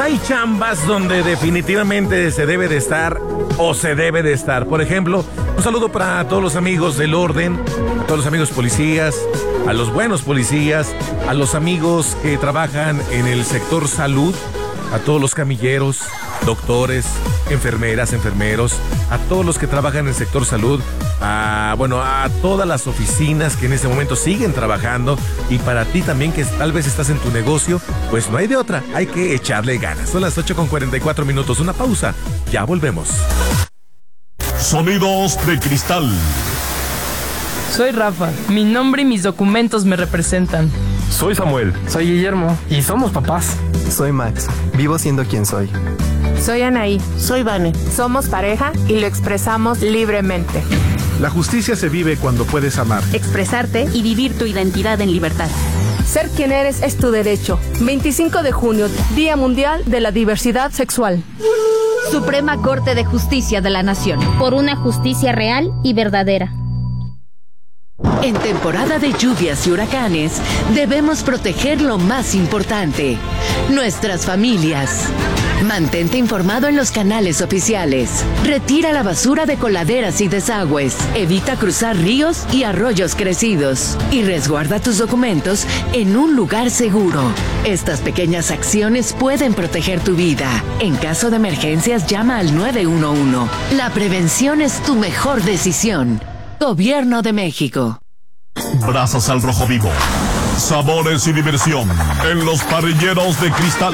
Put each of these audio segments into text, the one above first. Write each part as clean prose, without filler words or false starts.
hay chambas donde definitivamente se debe de estar o se debe de estar. Por ejemplo, un saludo para todos los amigos del orden, a todos los amigos policías, a los buenos policías, a los amigos que trabajan en el sector salud, a todos los camilleros, doctores, enfermeras, enfermeros, a todos los que trabajan en el sector salud, a todas las oficinas que en este momento siguen trabajando, y para ti también que tal vez estás en tu negocio, pues no hay de otra, hay que echarle ganas. Son las 8:44, una pausa, ya volvemos. Sonidos de cristal. Soy Rafa, mi nombre y mis documentos me representan. Soy Samuel. Soy Guillermo y somos papás. Soy Max, vivo siendo quien soy. Soy Anaí. Soy Vane. Somos pareja y lo expresamos libremente. La justicia se vive cuando puedes amar, expresarte y vivir tu identidad en libertad. Ser quien eres es tu derecho. 25 de junio, Día Mundial de la Diversidad Sexual. Suprema Corte de Justicia de la Nación. Por una justicia real y verdadera. En temporada de lluvias y huracanes, debemos proteger lo más importante, nuestras familias. Mantente informado en los canales oficiales. Retira la basura de coladeras y desagües. Evita cruzar ríos y arroyos crecidos. Y resguarda tus documentos en un lugar seguro. Estas pequeñas acciones pueden proteger tu vida. En caso de emergencias, llama al 911. La prevención es tu mejor decisión. Gobierno de México. Brasas al rojo vivo. Sabores y diversión en los parrilleros de cristal.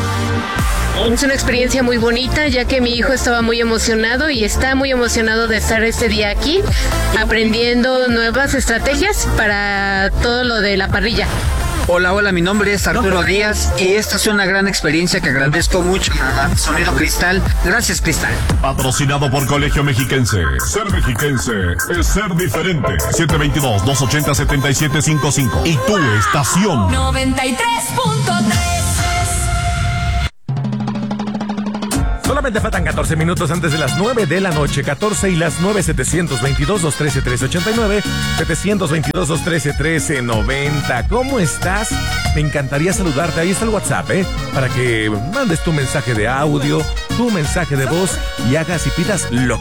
Es una experiencia muy bonita, ya que mi hijo estaba muy emocionado y está muy emocionado de estar este día aquí, aprendiendo nuevas estrategias para todo lo de la parrilla. Hola, mi nombre es Arturo Díaz y esta es una gran experiencia que agradezco mucho a Sonido Cristal. Gracias, Cristal. Patrocinado por Colegio Mexiquense. Ser mexiquense es ser diferente. 722-280-7755. Y tu estación 93.3. Solamente faltan 14 minutos antes de las 9 de la noche. 14 y las 9, 722-213-1389, 722-213-1390. ¿Cómo estás? Me encantaría saludarte. Ahí está el WhatsApp, para que mandes tu mensaje de audio, tu mensaje de voz y hagas y pidas lo